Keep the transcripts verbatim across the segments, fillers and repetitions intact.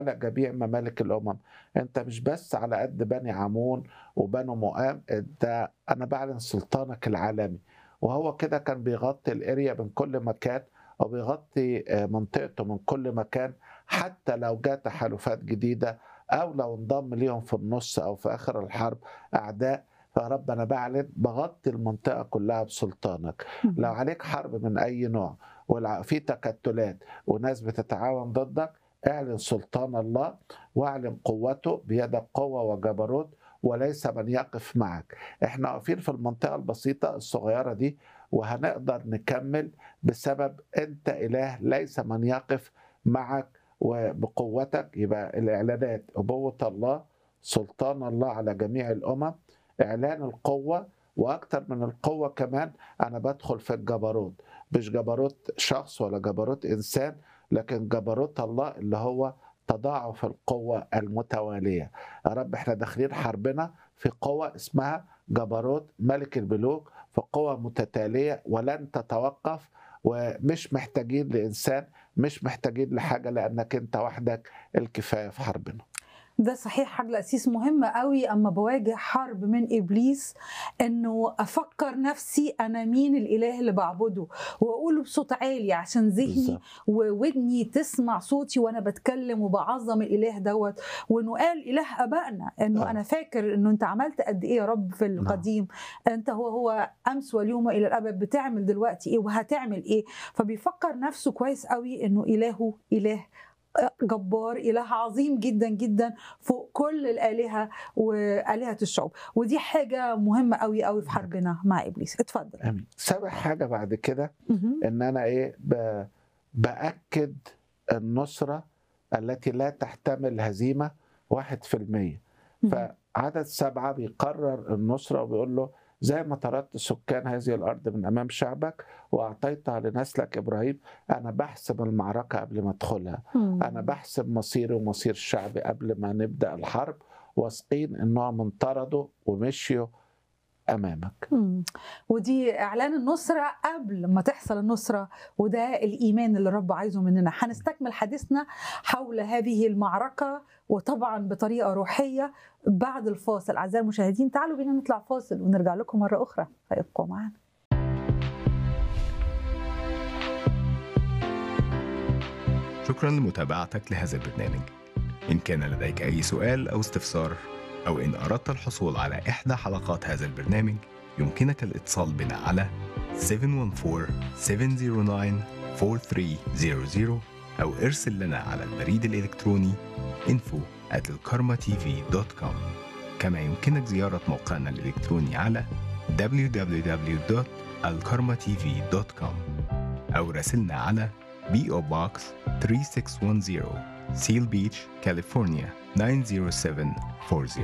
على جميع ممالك الأمم. أنت مش بس على قد بني عمون وبنو مؤاب، أنت أنا باعلن سلطانك العالمي. وهو كده كان بيغطي الاريا من كل مكان، وبيغطي آه، منطقته من كل مكان، حتى لو جاء تحالفات جديدة أو لو انضم ليهم في النص أو في آخر الحرب أعداء. فيا رب أنا بعلن بغطي المنطقة كلها بسلطانك. لو اهم. عليك حرب من أي نوع وفي تكتلات وناس بتتعاون ضدك، اعلن سلطان الله واعلن قوته بيدك قوة وجبروت، وليس من يقف معك. احنا واقفين في المنطقة البسيطة الصغيرة دي، وهنقدر نكمل بسبب انت إله ليس من يقف معك وبقوتك. يبقى الإعلانات أبوة الله، سلطان الله على جميع الأمم، إعلان القوة، وأكتر من القوة كمان أنا بدخل في الجبروت. مش جبروت شخص ولا جبروت إنسان، لكن جبروت الله اللي هو تضاعف القوة المتوالية. يا رب احنا داخلين حربنا في قوة اسمها جبروت ملك الملوك، في قوة متتالية ولن تتوقف، ومش محتاجين لإنسان، مش محتاجين لحاجة، لأنك أنت وحدك الكفاية في حربنا. ده صحيح حاج القسيس، مهم قوي اما بواجه حرب من ابليس انه افكر نفسي انا مين الاله اللي بعبده، واقوله بصوت عالي عشان ذهني بالظبط. وودني تسمع صوتي وانا بتكلم وبعظم الاله دوت. وانه قال اله ابائنا، انه انا آه. فاكر انه انت عملت قد ايه يا رب في نعم. القديم. انت هو هو امس واليوم الى الابد، بتعمل دلوقتي ايه وهتعمل ايه. فبيفكر نفسه كويس قوي انه الهه اله جبار، إله عظيم جدا جدا فوق كل الآلهة وآلهة الشعوب. ودي حاجة مهمة قوي قوي في حربنا مع إبليس. اتفضل. آمين. سابع حاجة بعد كده مهم. إن أنا إيه ب... بأكد النصرة التي لا تحتمل هزيمة واحد في المية. مهم. فعدد سبعة بيقرر النصرة وبيقول له: زي ما طردت سكان هذه الأرض من أمام شعبك وأعطيتها لنسلك إبراهيم، أنا بحسب المعركة قبل ما أدخلها. أنا مم. بحسب مصيري ومصير شعبي قبل ما نبدأ الحرب، واثقين إنهم انطردوا ومشيوا أمامك. مم. ودي إعلان النصرة قبل ما تحصل النصرة، وده الإيمان اللي الرب عايزه مننا. هنستكمل حديثنا حول هذه المعركة، وطبعا بطريقة روحية بعد الفاصل. أعزائي المشاهدين، تعالوا بينا نطلع فاصل ونرجع لكم مرة أخرى، فيبقوا معنا. شكرا لمتابعتك لهذا البرنامج. إن كان لديك أي سؤال أو استفسار، أو إن أردت الحصول على إحدى حلقات هذا البرنامج، يمكنك الاتصال بنا على سبعة واحد أربعة سبعة صفر تسعة أربعة ثلاثة صفر صفر، أو ارسل لنا على البريد الإلكتروني info at الكارما تي في دوت كوم. كما يمكنك زيارة موقعنا الإلكتروني على دبليو دبليو دبليو دوت الكارما تي في دوت كوم، أو راسلنا على بي أو Box ثلاثة ستة واحد صفر Seal Beach, California تسعة صفر سبعة أربعة صفر.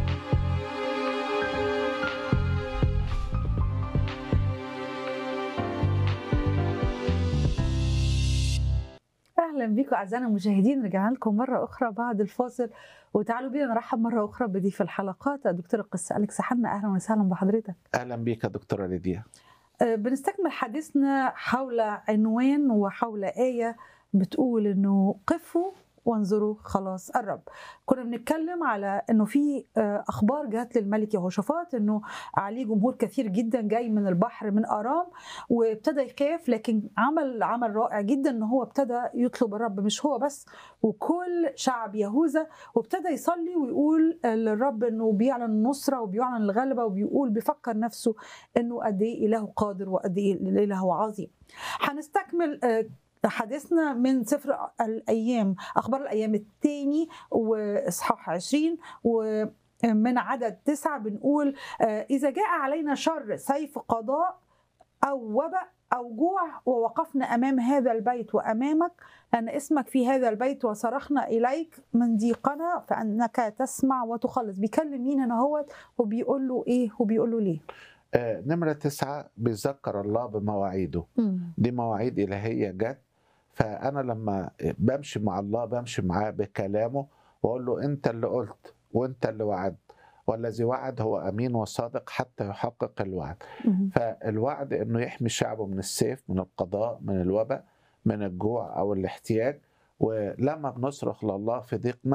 اهلا بيكم اعزائنا المشاهدين، رجعنا لكم مره اخرى بعد الفاصل. وتعالوا بينا نرحب مره اخرى بضيف الحلقات دكتور القس أليكس حنا. اهلا وسهلا بحضرتك. أهلا بك يا دكتورة ليديا. آه، بنستكمل حديثنا حول عنوان وحول آية بتقول انه قفوا وانظروا خلاص الرب. كنا بنتكلم على انه في آه، اخبار جات للملك يهوشافاط انه عليه جمهور كثير جدا جاي من البحر من ارام، وابتدى يخاف. لكن عمل عمل رائع جدا ان هو ابتدى يطلب الرب، مش هو بس، وكل شعب يهوذا، وابتدى يصلي ويقول للرب انه بيعلن النصره وبيعلن الغلبه، وبيقول بيفكر نفسه انه قد ايه اله قادر وقد ايه اله عظيم. هنستكمل آه، حديثنا من سفر الأيام، أخبار الأيام الثاني وإصحاح عشرين، ومن عدد تسعة بنقول آه، إذا جاء علينا شر سيف قضاء أو وباء أو جوع، ووقفنا أمام هذا البيت وأمامك، لأن اسمك في هذا البيت، وصرخنا إليك من ضيقنا فأنك تسمع وتخلص. بيكلم مين هنا هوت وبيقول له إيه وبيقول له ليه؟ آه، نمرة تسعة بيذكر الله بمواعيده. مم. دي مواعيد إلهية جت، فأنا لما بمشي مع الله بمشي معاه بكلامه، وأقول له: أنت اللي قلت وأنت اللي وعد، والذي وعد هو أمين وصادق حتى يحقق الوعد. مم. فالوعد إنه يحمي شعبه من السيف، من القضاء، من الوباء، من الجوع أو الاحتياج، ولما بنصرخ لله في ضيقنا